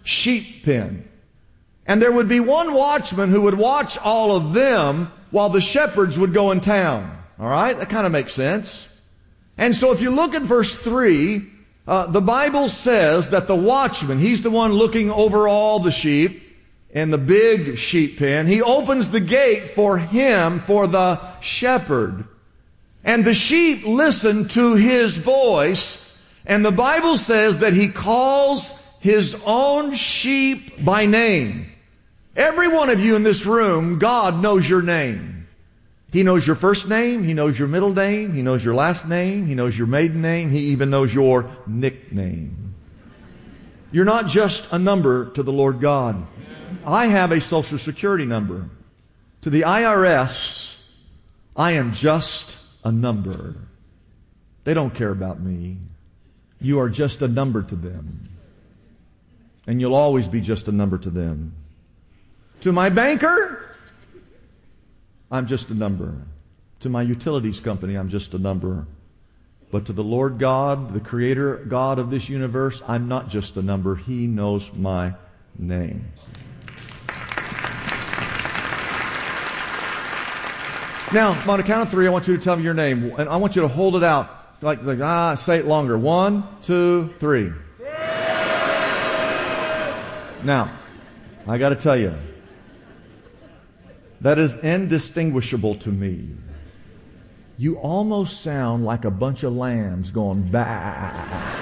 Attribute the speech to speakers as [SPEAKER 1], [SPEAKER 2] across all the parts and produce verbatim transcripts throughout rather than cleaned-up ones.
[SPEAKER 1] sheep pen. And there would be one watchman who would watch all of them while the shepherds would go in town. All right? That kind of makes sense. And so if you look at verse three, uh, the Bible says that the watchman, he's the one looking over all the sheep in the big sheep pen. He opens the gate for him, for the shepherd. And the sheep listen to his voice. And the Bible says that he calls his own sheep by name. Every one of you in this room, God knows your name. He knows your first name. He knows your middle name. He knows your last name. He knows your maiden name. He even knows your nickname. You're not just a number to the Lord God. I have a Social Security number. To the I R S, I am just a number. They don't care about me. You are just a number to them. And you'll always be just a number to them. To my banker, I'm just a number. To my utilities company, I'm just a number. But to the Lord God, the Creator God of this universe, I'm not just a number. He knows my name. Now, on a count of three, I want you to tell me your name. And I want you to hold it out. Like, like ah, say it longer. One, two, three. Now, I got to tell you, that is indistinguishable to me. You almost sound like a bunch of lambs going bah.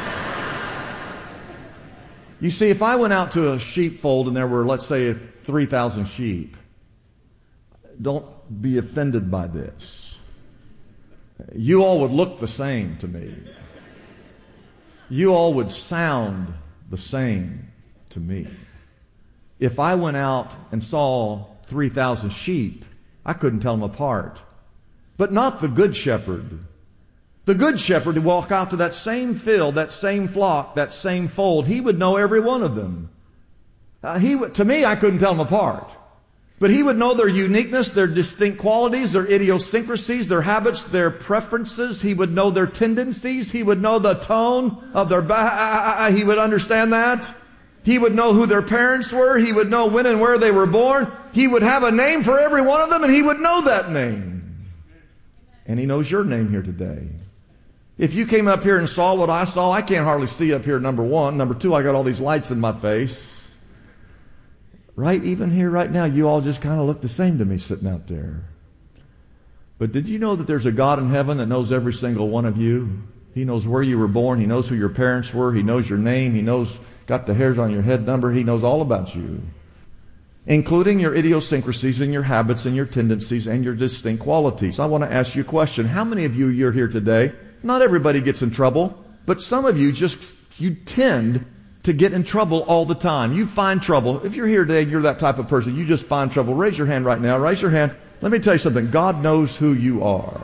[SPEAKER 1] You see, if I went out to a sheepfold and there were, let's say, three thousand sheep, don't be offended by this. You all would look the same to me. You all would sound the same to me. If I went out and saw three thousand sheep, I couldn't tell them apart. But not the good shepherd. The good shepherd would walk out to that same field, that same flock, that same fold. He would know every one of them. Uh, he would, to me, I couldn't tell them apart. But he would know their uniqueness, their distinct qualities, their idiosyncrasies, their habits, their preferences. He would know their tendencies. He would know the tone of their bah. He would understand that. He would know who their parents were. He would know when and where they were born. He would have a name for every one of them, and he would know that name. And he knows your name here today. If you came up here and saw what I saw, I can't hardly see up here, number one. Number two, I got all these lights in my face. Right, even here right now, you all just kind of look the same to me sitting out there. But did you know that there's a God in heaven that knows every single one of you? He knows where you were born. He knows who your parents were. He knows your name. He knows, got the hairs on your head number. He knows all about you, including your idiosyncrasies and your habits and your tendencies and your distinct qualities. I want to ask you a question. How many of you, you're here today? Not everybody gets in trouble, but some of you just, you tend to get in trouble all the time. You find trouble. If you're here today and you're that type of person, you just find trouble. Raise your hand right now. Raise your hand. Let me tell you something. God knows who you are.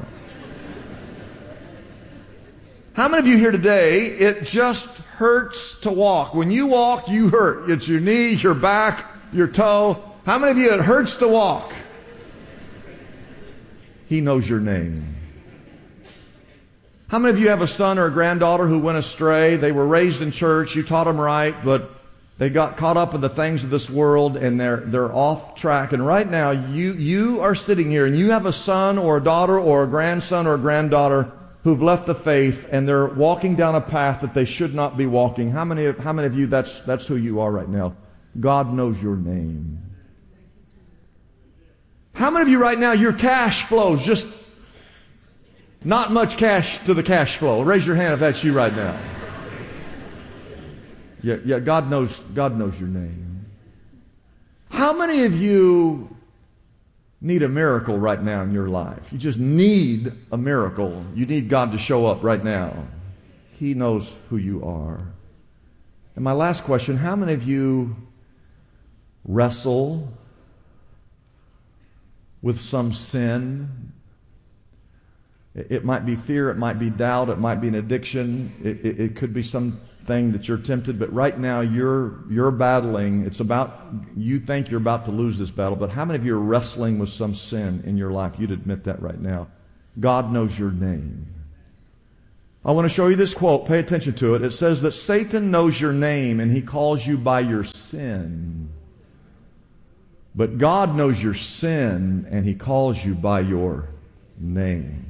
[SPEAKER 1] How many of you here today, it just hurts to walk? When you walk, you hurt. It's your knee, your back, your toe. How many of you, it hurts to walk? He knows your name. How many of you have a son or a granddaughter who went astray? They were raised in church, you taught them right, but they got caught up in the things of this world and they're they're off track. And right now, you you are sitting here and you have a son or a daughter or a grandson or a granddaughter who've left the faith and they're walking down a path that they should not be walking. How many of, how many of you, that's that's who you are right now? God knows your name. How many of you right now, your cash flows just not much cash to the cash flow? Raise your hand if that's you right now. Yeah, yeah, God knows, God knows your name. How many of you need a miracle right now in your life? You just need a miracle. You need God to show up right now. He knows who you are. And my last question, how many of you wrestle with some sin? It might be fear, it might be doubt, it might be an addiction, it, it, it could be something that you're tempted, but right now you're you're battling. It's about, you think you're about to lose this battle, but how many of you are wrestling with some sin in your life? You'd admit that right now. God knows your name. I want to show you this quote. Pay attention to it. It says that Satan knows your name and he calls you by your sin. But God knows your sin and he calls you by your name.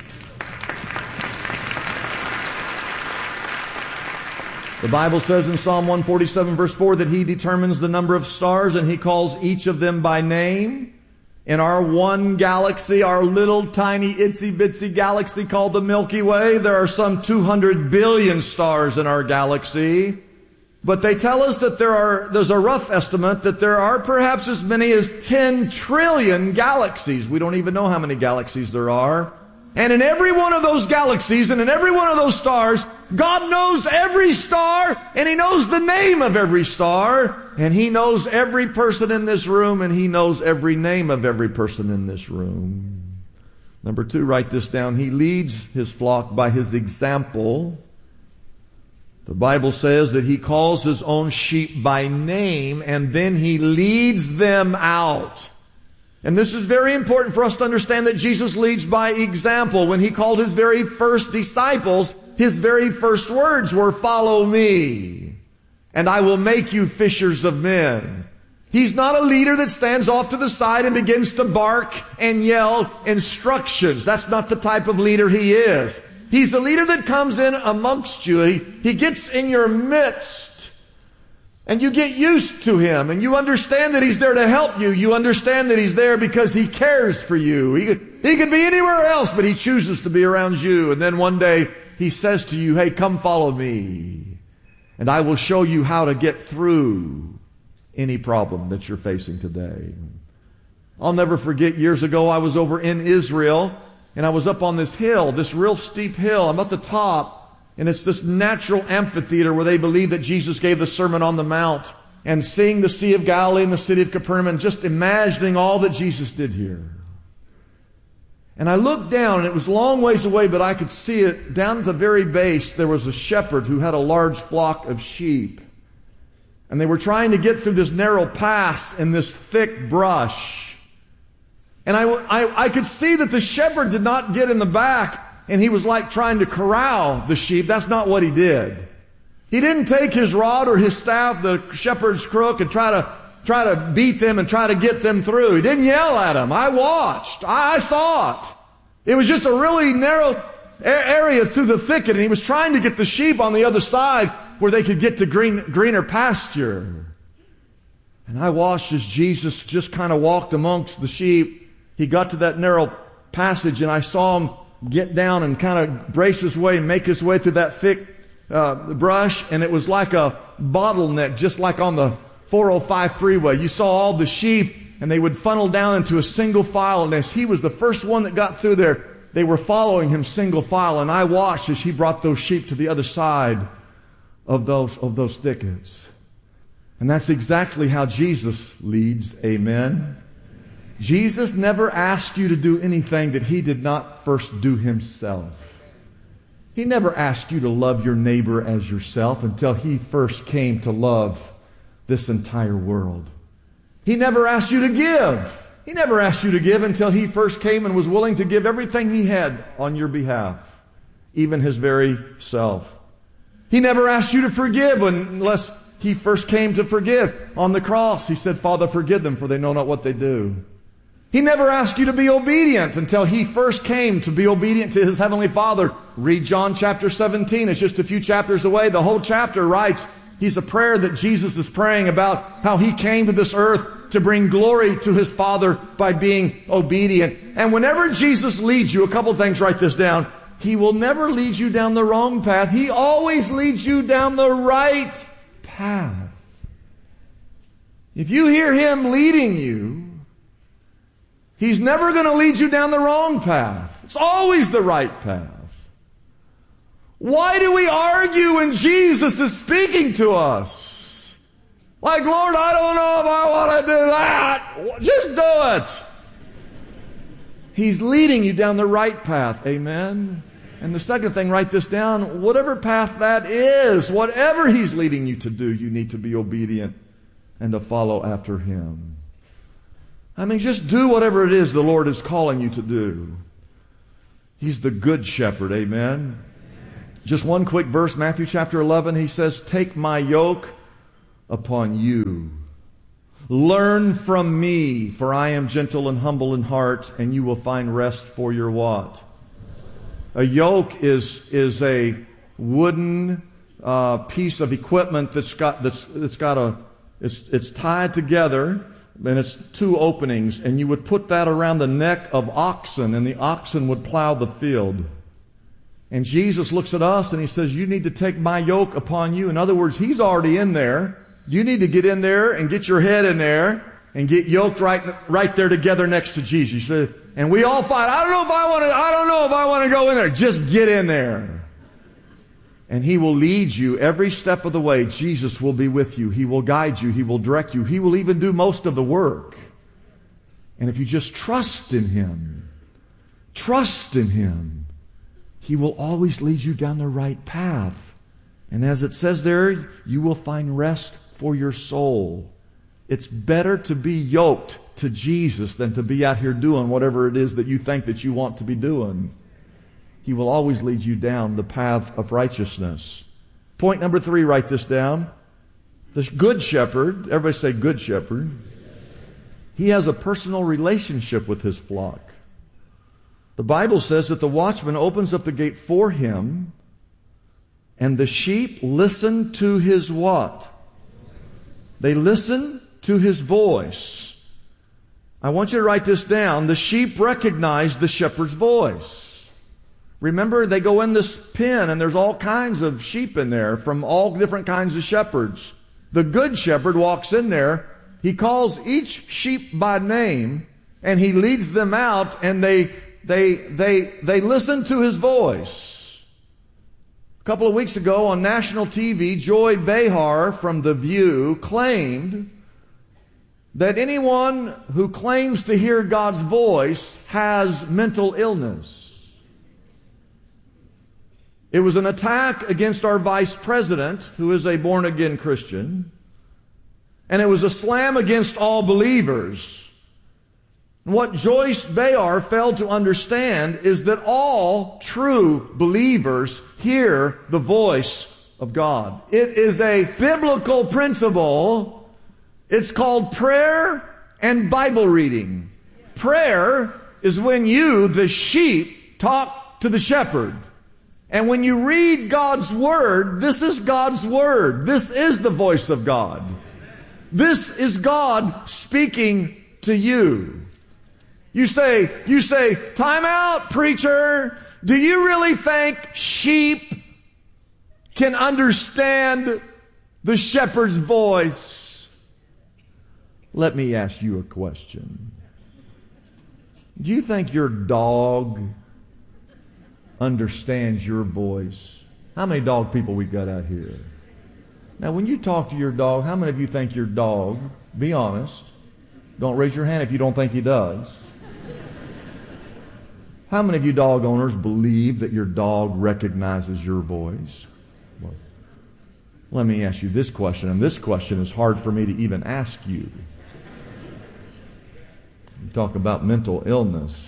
[SPEAKER 1] The Bible says in Psalm one forty-seven verse four that he determines the number of stars and he calls each of them by name. In our one galaxy, our little tiny itsy bitsy galaxy called the Milky Way, there are some two hundred billion stars in our galaxy. But they tell us that there are, there's a rough estimate that there are perhaps as many as ten trillion galaxies. We don't even know how many galaxies there are. And in every one of those galaxies and in every one of those stars, God knows every star and He knows the name of every star. And He knows every person in this room and He knows every name of every person in this room. Number two, write this down. He leads His flock by His example. The Bible says that He calls His own sheep by name and then He leads them out. And this is very important for us to understand that Jesus leads by example. When He called His very first disciples, His very first words were, "Follow me, and I will make you fishers of men." He's not a leader that stands off to the side and begins to bark and yell instructions. That's not the type of leader He is. He's a leader that comes in amongst you. He, he gets in your midst. And you get used to Him, and you understand that He's there to help you. You understand that He's there because He cares for you. He could, he could be anywhere else, but He chooses to be around you. And then one day, He says to you, "Hey, come follow me, and I will show you how to get through any problem that you're facing today." I'll never forget, years ago, I was over in Israel, and I was up on this hill, this real steep hill. I'm at the top. And it's this natural amphitheater where they believe that Jesus gave the Sermon on the Mount, and seeing the Sea of Galilee and the city of Capernaum and just imagining all that Jesus did here. And I looked down and it was a long ways away, but I could see it. Down at the very base there was a shepherd who had a large flock of sheep. And they were trying to get through this narrow pass in this thick brush. And I, I, I could see that the shepherd did not get in the back. And he was like trying to corral the sheep. That's not what he did. He didn't take his rod or his staff, the shepherd's crook, and try to try to beat them and try to get them through. He didn't yell at them. I watched. I, I saw it. It was just a really narrow area through the thicket, and he was trying to get the sheep on the other side where they could get to green, greener pasture. And I watched as Jesus just kind of walked amongst the sheep. He got to that narrow passage, and I saw him get down and kind of brace his way and make his way through that thick uh, brush. And it was like a bottleneck, just like on the four oh five freeway. You saw all the sheep, and they would funnel down into a single file. And as he was the first one that got through there, they were following him single file. And I watched as he brought those sheep to the other side of those, of those thickets. And that's exactly how Jesus leads. Amen. Jesus never asked you to do anything that He did not first do Himself. He never asked you to love your neighbor as yourself until He first came to love this entire world. He never asked you to give. He never asked you to give until He first came and was willing to give everything He had on your behalf, even His very self. He never asked you to forgive unless He first came to forgive. On the cross, He said, "Father, forgive them, for they know not what they do." He never asked you to be obedient until He first came to be obedient to His Heavenly Father. Read John chapter seventeen. It's just a few chapters away. The whole chapter writes, he's a prayer that Jesus is praying about how He came to this earth to bring glory to His Father by being obedient. And whenever Jesus leads you, a couple things, write this down. He will never lead you down the wrong path. He always leads you down the right path. If you hear Him leading you, He's never going to lead you down the wrong path. It's always the right path. Why do we argue when Jesus is speaking to us? Like, "Lord, I don't know if I want to do that." Just do it. He's leading you down the right path. Amen. And the second thing, write this down. Whatever path that is, whatever He's leading you to do, you need to be obedient and to follow after Him. I mean, just do whatever it is the Lord is calling you to do. He's the good shepherd, amen? Just one quick verse, Matthew chapter eleven, he says, take my yoke upon you. Learn from me, for I am gentle and humble in heart, and you will find rest for your what? A yoke is, is a wooden uh, piece of equipment that's got, that's, it's got a, it's, it's tied together, and it's two openings, and you would put that around the neck of oxen, and the oxen would plow the field. And Jesus looks at us and he says, you need to take my yoke upon you. In other words, he's already in there. You need to get in there and get your head in there and get yoked right, right there together next to Jesus. And we all fight. I don't know if I want to, I don't know if I want to go in there. Just get in there. And he will lead you every step of the way. Jesus will be with you. He will guide you. He will direct you. He will even do most of the work. And if you just trust in him, trust in him, he will always lead you down the right path. And as it says there, you will find rest for your soul. It's better to be yoked to Jesus than to be out here doing whatever it is that you think that you want to be doing. He will always lead you down the path of righteousness. Point number three, write this down. The good shepherd, everybody say good shepherd. He has a personal relationship with his flock. The Bible says that the watchman opens up the gate for him, and the sheep listen to his what? They listen to his voice. I want you to write this down. The sheep recognize the shepherd's voice. Remember, they go in this pen, and there's all kinds of sheep in there from all different kinds of shepherds. The good shepherd walks in there. He calls each sheep by name, and he leads them out, and they they they they listen to his voice. A couple of weeks ago on national T V, Joy Behar from The View claimed that anyone who claims to hear God's voice has mental illness. It was an attack against our vice president, who is a born-again Christian, and it was a slam against all believers. What Joyce Behar failed to understand is that all true believers hear the voice of God. It is a biblical principle. It's called prayer and Bible reading. Prayer is when you, the sheep, talk to the shepherd. And when you read God's Word, this is God's Word. This is the voice of God. This is God speaking to you. You say, you say, time out, preacher. Do you really think sheep can understand the shepherd's voice? Let me ask you a question. Do you think your dog understands your voice? How many dog people we got out here? Now, when you talk to your dog, how many of you think your dog, be honest, don't raise your hand if you don't think he does. How many of you dog owners believe that your dog recognizes your voice? Well, let me ask you this question, and this question is hard for me to even ask you. You talk about mental illness.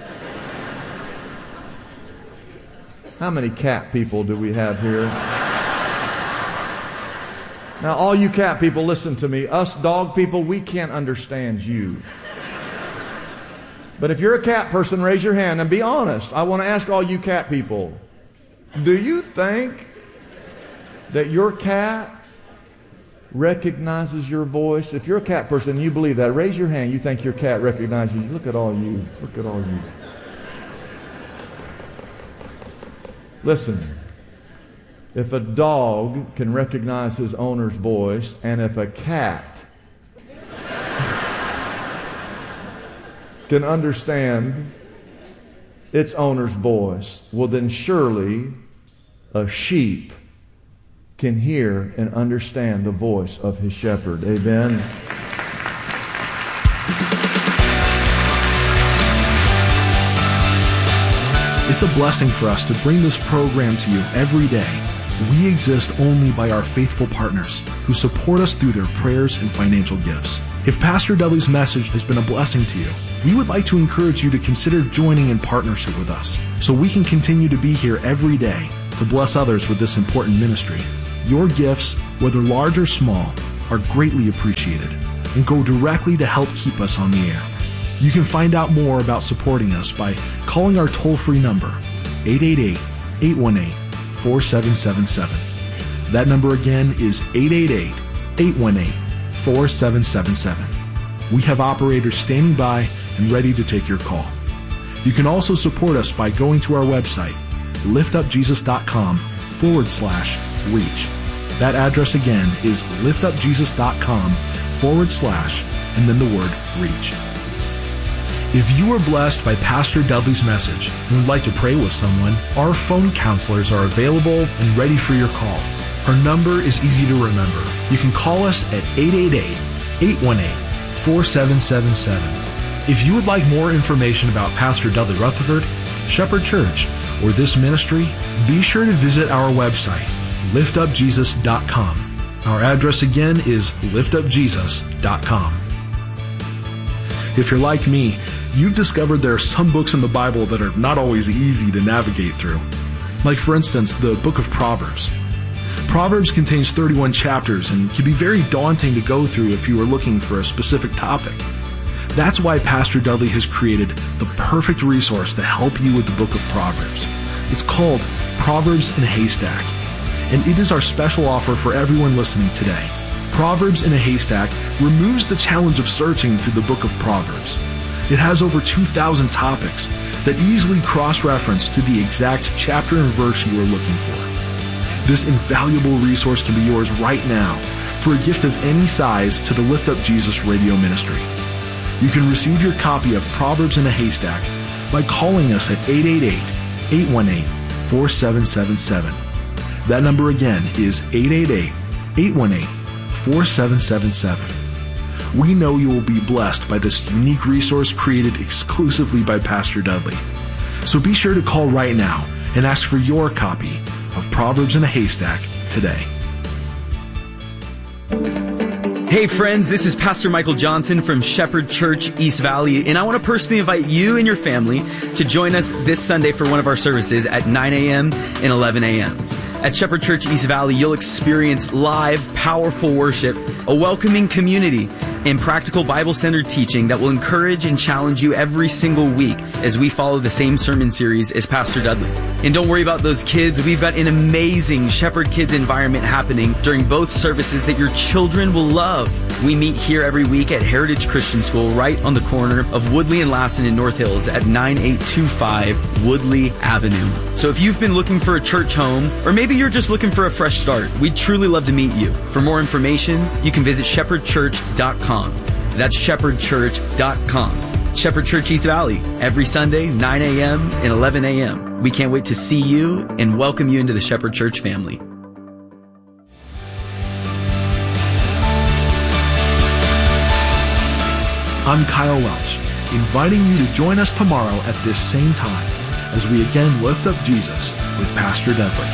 [SPEAKER 1] How many cat people do we have here? Now, all you cat people, listen to me. Us dog people, we can't understand you. But if you're a cat person, raise your hand and be honest. I want to ask all you cat people, do you think that your cat recognizes your voice? If you're a cat person and you believe that, raise your hand. You think your cat recognizes you. Look at all you. Look at all you. Listen, if a dog can recognize his owner's voice, and if a cat can understand its owner's voice, well then surely a sheep can hear and understand the voice of his shepherd. Amen.
[SPEAKER 2] It's a blessing for us to bring this program to you every day. We exist only by our faithful partners who support us through their prayers and financial gifts. If Pastor Dudley's message has been a blessing to you, we would like to encourage you to consider joining in partnership with us so we can continue to be here every day to bless others with this important ministry. Your gifts, whether large or small, are greatly appreciated and go directly to help keep us on the air. You can find out more about supporting us by calling our toll-free number, eight eight eight, eight one eight, four seven seven seven. That number again is eight eight eight, eight one eight, four seven seven seven. We have operators standing by and ready to take your call. You can also support us by going to our website, liftupjesus.com forward slash reach. That address again is liftupjesus.com forward slash and then the word reach. If you were blessed by Pastor Dudley's message and would like to pray with someone, our phone counselors are available and ready for your call. Her number is easy to remember. You can call us at eight eight eight, eight one eight, four seven seven seven. If you would like more information about Pastor Dudley Rutherford, Shepherd Church, or this ministry, be sure to visit our website, lift up jesus dot com. Our address again is lift up jesus dot com. If you're like me, you've discovered there are some books in the Bible that are not always easy to navigate through. Like, for instance, the book of Proverbs. Proverbs contains thirty-one chapters and can be very daunting to go through if you are looking for a specific topic. That's why Pastor Dudley has created the perfect resource to help you with the book of Proverbs. It's called Proverbs in a Haystack, and it is our special offer for everyone listening today. Proverbs in a Haystack removes the challenge of searching through the book of Proverbs. It has over two thousand topics that easily cross-reference to the exact chapter and verse you are looking for. This invaluable resource can be yours right now for a gift of any size to the Lift Up Jesus radio ministry. You can receive your copy of Proverbs in a Haystack by calling us at eight eight eight, eight one eight, four seven seven seven. That number again is eight eight eight, eight one eight, four seven seven seven. We know you will be blessed by this unique resource created exclusively by Pastor Dudley. So be sure to call right now and ask for your copy of Proverbs in a Haystack today.
[SPEAKER 3] Hey friends, this is Pastor Michael Johnson from Shepherd Church, East Valley, and I want to personally invite you and your family to join us this Sunday for one of our services at nine a.m. and eleven a.m. At Shepherd Church, East Valley, you'll experience live, powerful worship, a welcoming community, and practical Bible-centered teaching that will encourage and challenge you every single week as we follow the same sermon series as Pastor Dudley. And don't worry about those kids. We've got an amazing Shepherd Kids environment happening during both services that your children will love. We meet here every week at Heritage Christian School right on the corner of Woodley and Lassen in North Hills at nine eight two five Woodley Avenue. So if you've been looking for a church home, or maybe you're just looking for a fresh start, we'd truly love to meet you. For more information, you can visit shepherd church dot com. That's shepherd church dot com. Shepherd Church East Valley, every Sunday, nine a.m. and eleven a.m. We can't wait to see you and welcome you into the Shepherd Church family.
[SPEAKER 2] I'm Kyle Welch, inviting you to join us tomorrow at this same time as we again lift up Jesus with Pastor Dudley.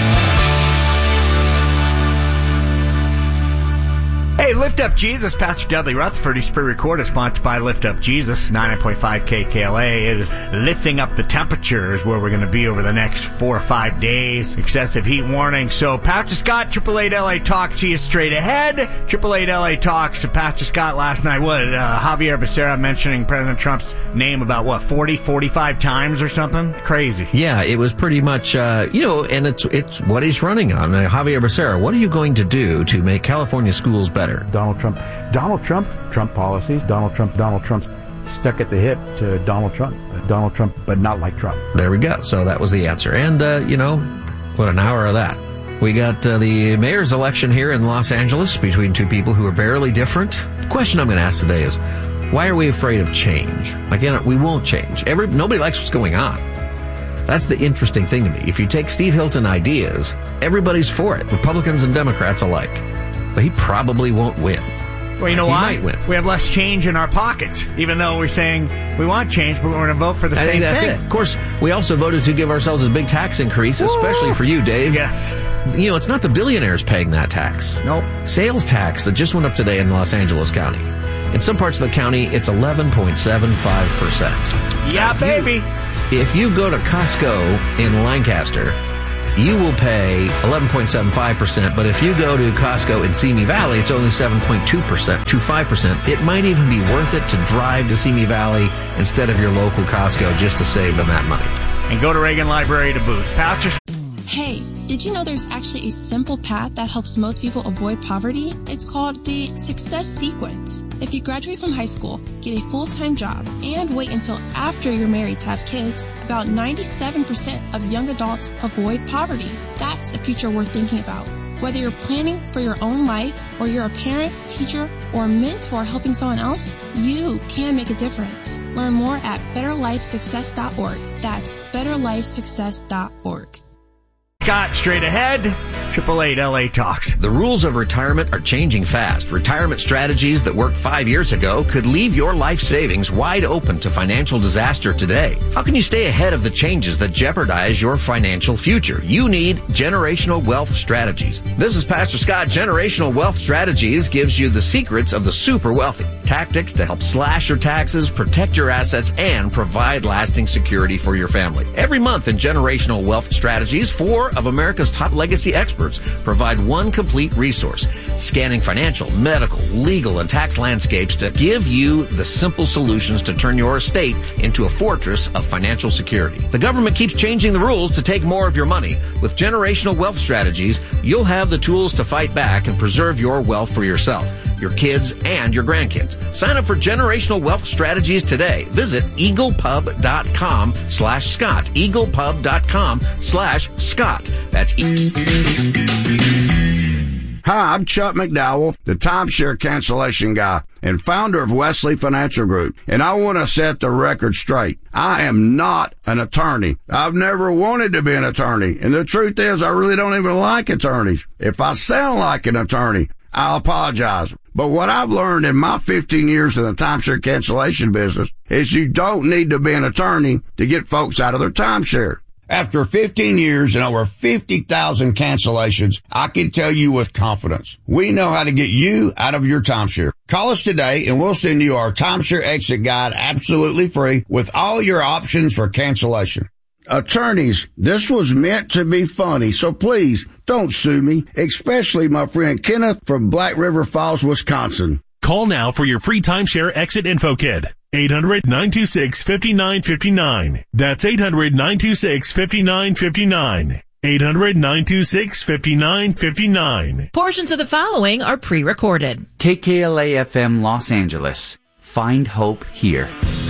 [SPEAKER 4] Hey, Lift Up Jesus, Pastor Dudley Rutherford. He's pre-recorded, sponsored by Lift Up Jesus, ninety-nine point five K K L A. It is lifting up the temperatures where we're going to be over the next four or five days. Excessive heat warning. So, Pastor Scott, Triple Eight L A Talk to you straight ahead. Triple Eight L A Talks to Pastor Scott last night. What, uh, Javier Becerra mentioning President Trump's name about, what, forty, forty-five times or something? Crazy.
[SPEAKER 5] Yeah, it was pretty much, uh, you know, and it's it's what he's running on. Uh, Javier Becerra, what are you going to do to make California schools better?
[SPEAKER 6] Donald Trump. Donald Trump's Trump policies. Donald Trump. Donald Trump's stuck at the hip to Donald Trump. Donald Trump, but not like Trump.
[SPEAKER 5] There we go. So that was the answer. And, uh, you know, what an hour of that. We got uh, the mayor's election here in Los Angeles between two people who are barely different. The question I'm going to ask today is, why are we afraid of change? Again, we won't change. Every, nobody likes what's going on. That's the interesting thing to me. If you take Steve Hilton ideas, everybody's for it, Republicans and Democrats alike. But he probably won't win.
[SPEAKER 4] Well, you know
[SPEAKER 5] he
[SPEAKER 4] why?
[SPEAKER 5] Might win.
[SPEAKER 4] We have less change in our pockets, even though we're saying we want change, but we're going to vote for the
[SPEAKER 5] I
[SPEAKER 4] same
[SPEAKER 5] think that's
[SPEAKER 4] thing.
[SPEAKER 5] it. Of course, we also voted to give ourselves a big tax increase, Woo! especially for you, Dave.
[SPEAKER 4] Yes.
[SPEAKER 5] You know, it's not the billionaires paying that tax.
[SPEAKER 4] Nope.
[SPEAKER 5] Sales tax that just went up today in Los Angeles County. In some parts of the county, it's eleven point seven five percent.
[SPEAKER 4] Yeah,
[SPEAKER 5] if
[SPEAKER 4] baby.
[SPEAKER 5] You, if you go to Costco in Lancaster, you will pay eleven point seven five percent. But if you go to Costco in Simi Valley, it's only seven point two percent, two five percent. It might even be worth it to drive to Simi Valley instead of your local Costco just to save them that money.
[SPEAKER 4] And go to Reagan Library to boot. Pastor.
[SPEAKER 7] Hey, did you know there's actually a simple path that helps most people avoid poverty? It's called the Success Sequence. If you graduate from high school, get a full-time job, and wait until after you're married to have kids, about ninety-seven percent of young adults avoid poverty. That's a future worth thinking about. Whether you're planning for your own life, or you're a parent, teacher, or a mentor helping someone else, you can make a difference. Learn more at better life success dot org. That's better life success dot org.
[SPEAKER 4] Scott, straight ahead, triple eight L A Talks.
[SPEAKER 5] The rules of retirement are changing fast. Retirement strategies that worked five years ago could leave your life savings wide open to financial disaster today. How can you stay ahead of the changes that jeopardize your financial future? You need Generational Wealth Strategies. This is Pastor Scott. Generational Wealth Strategies gives you the secrets of the super wealthy. Tactics to help slash your taxes, protect your assets, and provide lasting security for your family. Every month in Generational Wealth Strategies, four of America's top legacy experts provide one complete resource, scanning financial, medical, legal, and tax landscapes to give you the simple solutions to turn your estate into a fortress of financial security. The government keeps changing the rules to take more of your money. With Generational Wealth Strategies, you'll have the tools to fight back and preserve your wealth for yourself, your kids, and your grandkids. Sign up for Generational Wealth Strategies today. Visit eaglepub.com slash Scott. eaglepub.com slash Scott. That's e-
[SPEAKER 8] Hi, I'm Chuck McDowell, the timeshare cancellation guy and founder of Wesley Financial Group, and I want to set the record straight. I am not an attorney. I've never wanted to be an attorney, and the truth is I really don't even like attorneys. If I sound like an attorney, I apologize. But what I've learned in my fifteen years in the timeshare cancellation business is you don't need to be an attorney to get folks out of their timeshare. After fifteen years and over fifty thousand cancellations, I can tell you with confidence, we know how to get you out of your timeshare. Call us today and we'll send you our timeshare exit guide absolutely free with all your options for cancellation. Attorneys, this was meant to be funny, so please don't sue me, especially my friend Kenneth from Black River Falls, Wisconsin.
[SPEAKER 9] Call now for your free timeshare exit info kit. eight hundred, nine two six, five nine five nine. That's eight hundred, nine two six, five nine five nine. eight hundred, nine two six, five nine five nine.
[SPEAKER 10] Portions of the following are pre-recorded.
[SPEAKER 11] K K L A F M Los Angeles. Find hope here.